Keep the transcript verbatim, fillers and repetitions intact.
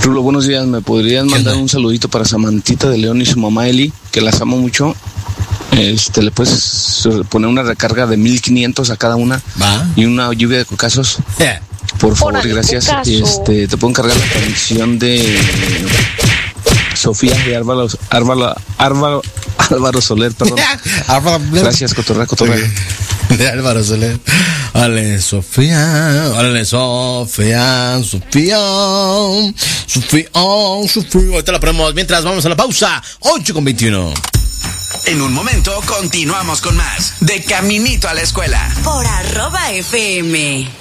Rulo, buenos días. ¿Me podrían mandar un saludito para Samantita de León y su mamá Eli, que las amo mucho? Este, le puedes poner una recarga de mil quinientos a cada una. ¿Va? Y una lluvia de cocazos. Yeah. Por favor, Órale, gracias. cocazo. Este, te puedo encargar la canción de Sofía de Álvaro, Álvaro, Álvaro, Álvaro Soler, perdón. Gracias, cotorrea, cotorrea. De Álvaro Soler. Órale, Sofía. Órale, Sofía. Sofía. Sofía. Sofía. Ahorita la ponemos mientras vamos a la pausa. ocho con veintiuno. En un momento continuamos con más de Caminito a la Escuela. Por arroba F M.